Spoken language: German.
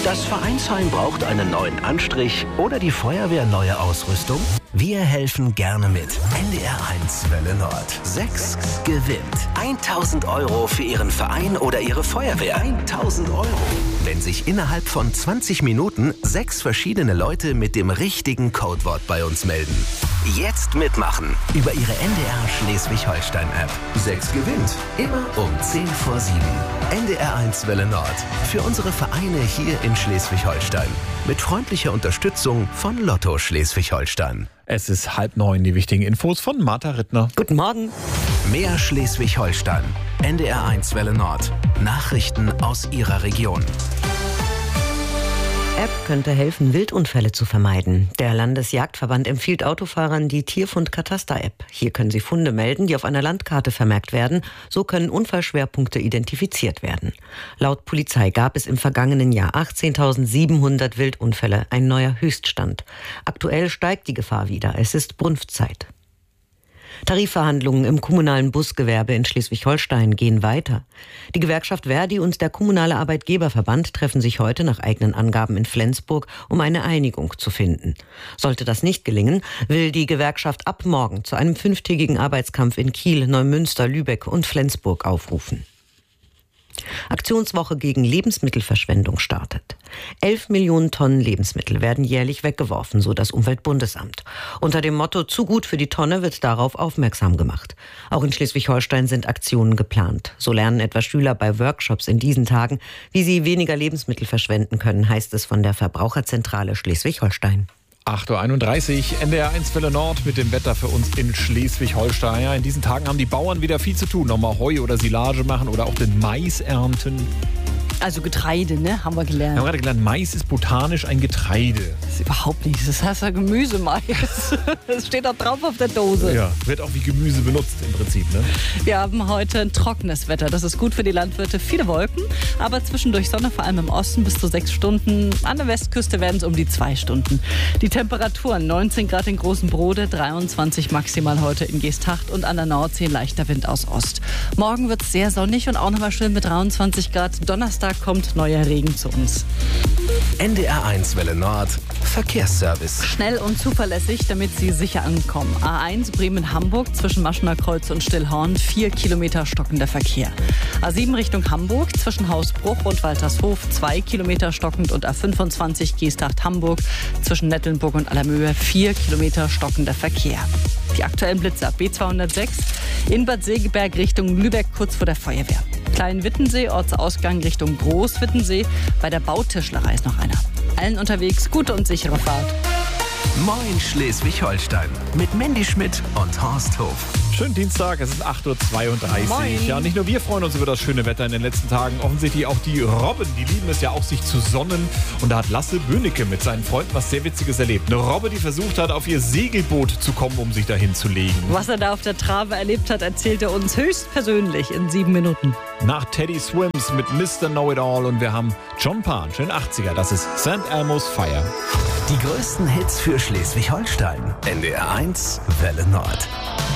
Das Vereinsheim braucht einen neuen Anstrich oder die Feuerwehr neue Ausrüstung? Wir helfen gerne mit. NDR1 Welle Nord. 6 gewinnt. 1.000 € für Ihren Verein oder Ihre Feuerwehr. 1.000 €. Wenn sich innerhalb von 20 Minuten 6 verschiedene Leute mit dem richtigen Codewort bei uns melden. Jetzt mitmachen über Ihre NDR Schleswig-Holstein-App. 6 gewinnt. Immer um 10 vor 7. NDR1 Welle Nord. Für unsere Vereine hier in Schleswig-Holstein. Mit freundlicher Unterstützung von Lotto Schleswig-Holstein. Es ist 8:30, die wichtigen Infos von Martha Rittner. Guten Morgen. Mehr Schleswig-Holstein. NDR1 Welle Nord. Nachrichten aus Ihrer Region. App könnte helfen, Wildunfälle zu vermeiden. Der Landesjagdverband empfiehlt Autofahrern die Tierfund-Kataster-App. Hier können sie Funde melden, die auf einer Landkarte vermerkt werden. So können Unfallschwerpunkte identifiziert werden. Laut Polizei gab es im vergangenen Jahr 18.700 Wildunfälle, ein neuer Höchststand. Aktuell steigt die Gefahr wieder. Es ist Brunftzeit. Tarifverhandlungen im kommunalen Busgewerbe in Schleswig-Holstein gehen weiter. Die Gewerkschaft Verdi und der Kommunale Arbeitgeberverband treffen sich heute nach eigenen Angaben in Flensburg, um eine Einigung zu finden. Sollte das nicht gelingen, will die Gewerkschaft ab morgen zu einem 5-tägigen Arbeitskampf in Kiel, Neumünster, Lübeck und Flensburg aufrufen. Aktionswoche gegen Lebensmittelverschwendung startet. 11 Millionen Tonnen Lebensmittel werden jährlich weggeworfen, so das Umweltbundesamt. Unter dem Motto "Zu gut für die Tonne" wird darauf aufmerksam gemacht. Auch in Schleswig-Holstein sind Aktionen geplant. So lernen etwa Schüler bei Workshops in diesen Tagen, wie sie weniger Lebensmittel verschwenden können, heißt es von der Verbraucherzentrale Schleswig-Holstein. 8:31 Uhr, NDR1 Welle Nord mit dem Wetter für uns in Schleswig-Holstein. Ja, in diesen Tagen haben die Bauern wieder viel zu tun. Nochmal Heu oder Silage machen oder auch den Mais ernten. Also Getreide, ne? Haben wir gelernt. Wir haben gerade gelernt, Mais ist botanisch ein Getreide. Das ist überhaupt nichts. Das heißt ja Gemüsemais. Das steht auch drauf auf der Dose. Ja, wird auch wie Gemüse benutzt im Prinzip, ne? Wir haben heute ein trockenes Wetter. Das ist gut für die Landwirte. Viele Wolken, aber zwischendurch Sonne, vor allem im Osten bis zu 6 Stunden. An der Westküste werden es um die 2 Stunden. Die Temperaturen 19 Grad in Großenbrode, 23 maximal heute in Geesthacht und an der Nordsee leichter Wind aus Ost. Morgen wird es sehr sonnig und auch nochmal schön mit 23 Grad. Donnerstag kommt neuer Regen zu uns. NDR1 Welle Nord. Verkehrsservice. Schnell und zuverlässig, damit Sie sicher ankommen. A1 Bremen-Hamburg zwischen Maschener Kreuz und Stillhorn, 4 Kilometer stockender Verkehr. A7 Richtung Hamburg zwischen Hausbruch und Waltershof, 2 Kilometer stockend und A25 Geesthacht-Hamburg zwischen Nettelnburg und Allermöhe, 4 Kilometer stockender Verkehr. Die aktuellen Blitzer B206 in Bad Segeberg Richtung Lübeck kurz vor der Feuerwehr. Klein-Wittensee, Ortsausgang Richtung Groß-Wittensee. Bei der Bautischlerei ist noch einer. Allen unterwegs gute und sichere Fahrt. Moin Schleswig-Holstein mit Mandy Schmidt und Horst Hof. Schönen Dienstag, es ist 8:32 Uhr. Moin. Ja, nicht nur wir freuen uns über das schöne Wetter in den letzten Tagen, offensichtlich auch die Robben, die lieben es ja auch, sich zu sonnen. Und da hat Lasse Böhnecke mit seinen Freunden was sehr Witziges erlebt. Eine Robbe, die versucht hat, auf ihr Segelboot zu kommen, um sich dahin zu legen. Was er da auf der Trave erlebt hat, erzählt er uns höchstpersönlich in 7 Minuten. Nach Teddy Swims mit Mr. Know-It-All und wir haben John Parch in 80er, das ist St. Elmo's Fire. Die größten Hits für Schleswig-Holstein. NDR1 Welle Nord.